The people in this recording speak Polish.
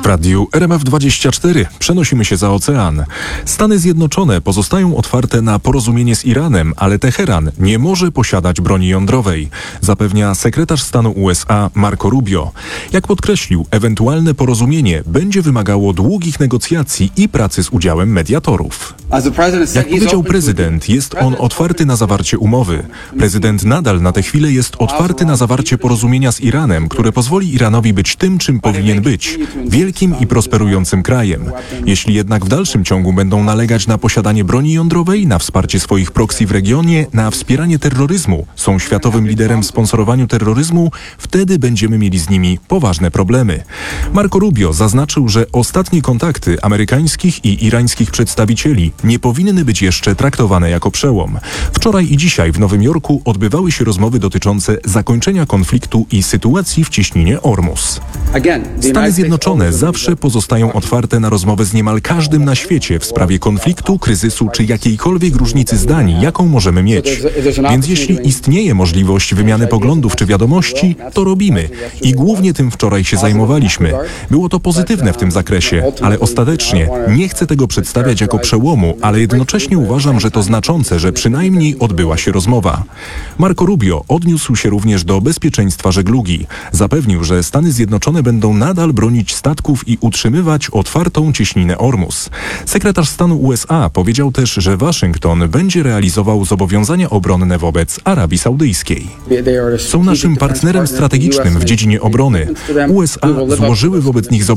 W radiu RMF24 przenosimy się za ocean. Stany Zjednoczone pozostają otwarte na porozumienie z Iranem, ale Teheran nie może posiadać broni jądrowej, zapewnia sekretarz stanu USA Marco Rubio. Jak podkreślił, ewentualne porozumienie będzie wymagało długich negocjacji i pracy z udziałem mediatorów. Jak powiedział prezydent, jest on otwarty na zawarcie umowy. Prezydent nadal na tę chwilę jest otwarty na zawarcie porozumienia z Iranem, które pozwoli Iranowi być tym, czym powinien być. Wielkim i prosperującym krajem. Jeśli jednak w dalszym ciągu będą nalegać na posiadanie broni jądrowej, na wsparcie swoich proxy w regionie, na wspieranie terroryzmu, są światowym liderem w sponsorowaniu terroryzmu, wtedy będziemy mieli z nimi poważne problemy. Marco Rubio zaznaczył, że ostatnie kontakty amerykańskich i irańskich przedstawicieli nie powinny być jeszcze traktowane jako przełom. Wczoraj i dzisiaj w Nowym Jorku odbywały się rozmowy dotyczące zakończenia konfliktu i sytuacji w cieśninie Ormus. Stany Zjednoczone zawsze pozostają otwarte na rozmowę z niemal każdym na świecie w sprawie konfliktu, kryzysu czy jakiejkolwiek różnicy zdań, jaką możemy mieć. Więc jeśli istnieje możliwość wymiany poglądów czy wiadomości, to robimy. I głównie tym wczoraj się zajmowaliśmy. Było to pozytywne w tym zakresie, ale ostatecznie nie chcę tego przedstawiać jako przełomu, ale jednocześnie uważam, że to znaczące, że przynajmniej odbyła się rozmowa. Marco Rubio odniósł się również do bezpieczeństwa żeglugi. Zapewnił, że Stany Zjednoczone będą nadal bronić statków i utrzymywać otwartą cieśninę Ormus. Sekretarz stanu USA powiedział też, że Waszyngton będzie realizował zobowiązania obronne wobec Arabii Saudyjskiej. Są naszym partnerem strategicznym w dziedzinie obrony. USA złożyły wobec nich zobowiązania